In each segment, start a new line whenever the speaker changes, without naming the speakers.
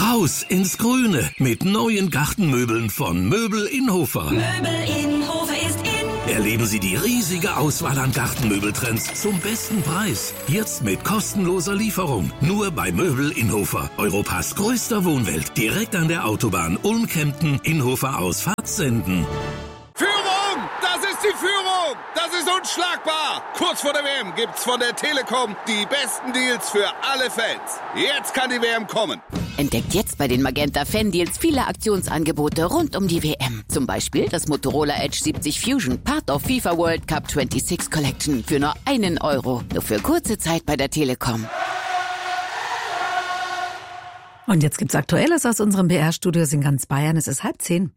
Raus ins Grüne mit neuen Gartenmöbeln von Möbel Inhofer.
Möbel Inhofer ist in.
Erleben Sie die riesige Auswahl an Gartenmöbeltrends zum besten Preis. Jetzt mit kostenloser Lieferung. Nur bei Möbel Inhofer. Europas größter Wohnwelt. Direkt an der Autobahn Ulm-Kempten, Inhofer aus Fahrtsenden.
Führung! Das ist die Führung! Das ist unschlagbar! Kurz vor der WM gibt's von der Telekom die besten Deals für alle Fans. Jetzt kann die WM kommen.
Entdeckt jetzt bei den Magenta Fan Deals viele Aktionsangebote rund um die WM. Zum Beispiel das Motorola Edge 70 Fusion, Part of FIFA World Cup 26 Collection für nur €1. Nur für kurze Zeit bei der Telekom.
Und jetzt gibt's Aktuelles aus unserem BR-Studios in ganz Bayern. Es ist 9:30.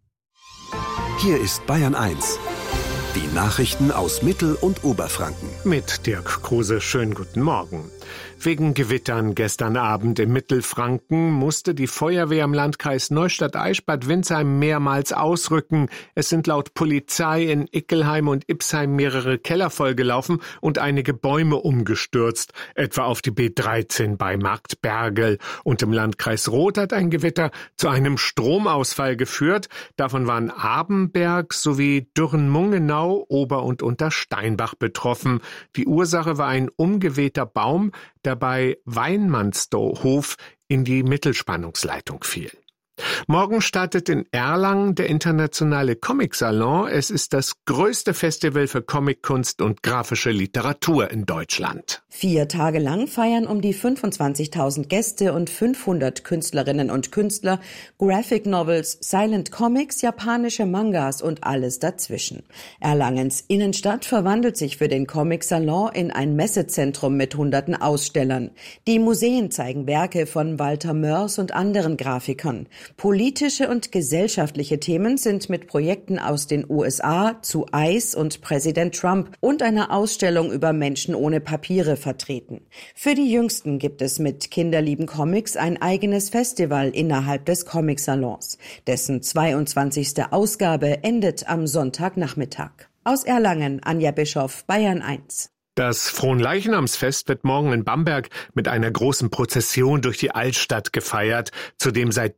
Hier ist Bayern 1. Die Nachrichten aus Mittel- und Oberfranken.
Mit Dirk Kruse, schönen guten Morgen. Wegen Gewittern gestern Abend im Mittelfranken musste die Feuerwehr im Landkreis Neustadt-Eichbad-Windsheim mehrmals ausrücken. Es sind laut Polizei in Ickelheim und Ipsheim mehrere Keller vollgelaufen und einige Bäume umgestürzt, etwa auf die B13 bei Marktbergel. Und im Landkreis Roth hat ein Gewitter zu einem Stromausfall geführt. Davon waren Abenberg sowie Dürren-Mungenau, Ober- und Untersteinbach betroffen. Die Ursache war ein umgewehter Baum, der bei Weinmannshof in die Mittelspannungsleitung fiel. Morgen startet in Erlangen der internationale Comic-Salon. Es ist das größte Festival für Comickunst und grafische Literatur in Deutschland.
4 Tage lang feiern um die 25.000 Gäste und 500 Künstlerinnen und Künstler Graphic Novels, Silent Comics, japanische Mangas und alles dazwischen. Erlangens Innenstadt verwandelt sich für den Comic-Salon in ein Messezentrum mit Hunderten Ausstellern. Die Museen zeigen Werke von Walter Mörs und anderen Grafikern. Politische und gesellschaftliche Themen sind mit Projekten aus den USA zu ICE und Präsident Trump und einer Ausstellung über Menschen ohne Papiere vertreten. Für die Jüngsten gibt es mit kinderlieben Comics ein eigenes Festival innerhalb des Comic-Salons. Dessen 22. Ausgabe endet am Sonntagnachmittag. Aus Erlangen, Anja Bischoff, Bayern 1.
Das Fronleichnamsfest wird morgen in Bamberg mit einer großen Prozession durch die Altstadt gefeiert. Zu dem seit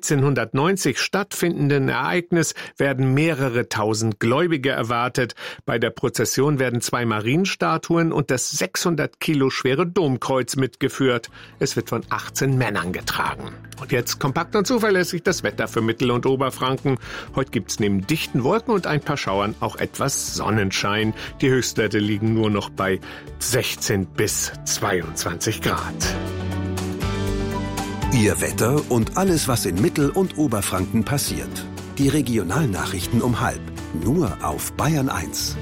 1390 stattfindenden Ereignis werden mehrere tausend Gläubige erwartet. Bei der Prozession werden 2 Marienstatuen und das 600 Kilo schwere Domkreuz mitgeführt. Es wird von 18 Männern getragen. Und jetzt kompakt und zuverlässig das Wetter für Mittel- und Oberfranken. Heute gibt's neben dichten Wolken und ein paar Schauern auch etwas Sonnenschein. Die Höchstwerte liegen nur noch bei 16 bis 22 Grad.
Ihr Wetter und alles, was in Mittel- und Oberfranken passiert. Die Regionalnachrichten um 12:30. Nur auf Bayern 1.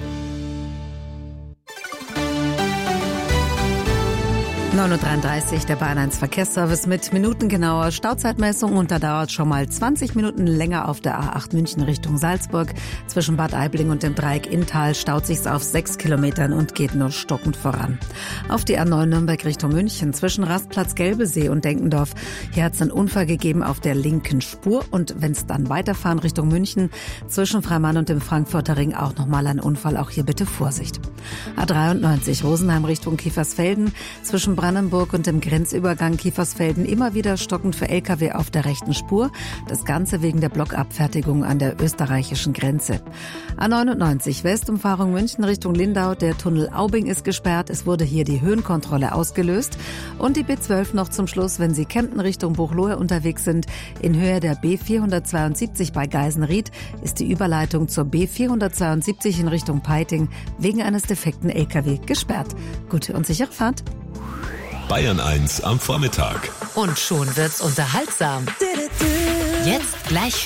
9:33 Uhr, der Bayern 1 Verkehrsservice mit minutengenauer Stauzeitmessung und da dauert schon mal 20 Minuten länger auf der A8 München Richtung Salzburg. Zwischen Bad Aibling und dem Dreieck Inntal staut sich's auf 6 Kilometern und geht nur stockend voran. Auf die A9 Nürnberg Richtung München zwischen Rastplatz Gelbesee und Denkendorf. Hier hat's einen Unfall gegeben auf der linken Spur und wenn's dann weiterfahren Richtung München zwischen Freimann und dem Frankfurter Ring auch nochmal ein Unfall. Auch hier bitte Vorsicht. A93 Rosenheim Richtung Kiefersfelden zwischen Brandenburg und dem Grenzübergang Kiefersfelden immer wieder stockend für Lkw auf der rechten Spur. Das Ganze wegen der Blockabfertigung an der österreichischen Grenze. A99 Westumfahrung München Richtung Lindau. Der Tunnel Aubing ist gesperrt. Es wurde hier die Höhenkontrolle ausgelöst. Und die B12 noch zum Schluss, wenn Sie Kempten Richtung Buchloe unterwegs sind. In Höhe der B472 bei Geisenried ist die Überleitung zur B472 in Richtung Peiting wegen eines defekten Lkw gesperrt. Gute und sichere Fahrt.
Bayern 1 am Vormittag.
Und schon wird's unterhaltsam. Jetzt gleich